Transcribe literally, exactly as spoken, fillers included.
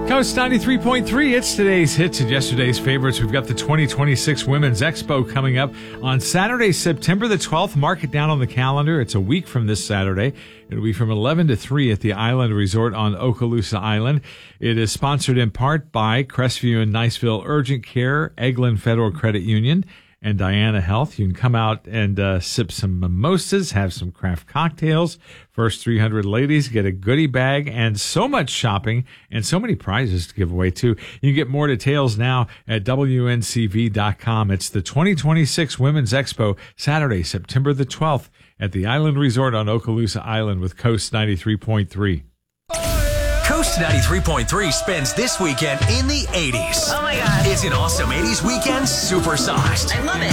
Coast ninety-three point three, it's today's hits and yesterday's favorites. We've got the twenty twenty-six Women's Expo coming up on Saturday, September the twelfth. Mark it down on the calendar. It's a week from this Saturday. It'll be from eleven to three at the Island Resort on Okaloosa Island. It is sponsored in part by Crestview and Niceville Urgent Care, Eglin Federal Credit Union, and Diana Health. You can come out and uh, sip some mimosas, have some craft cocktails. First three hundred ladies get a goodie bag and so much shopping and so many prizes to give away, too. You can get more details now at W N C V dot com. It's the twenty twenty-six Women's Expo, Saturday, September the twelfth at the Island Resort on Okaloosa Island with Coast ninety-three point three. Coast ninety-three point three spends this weekend in the eighties. Oh my God. It's an awesome eighties weekend supersized. I love it.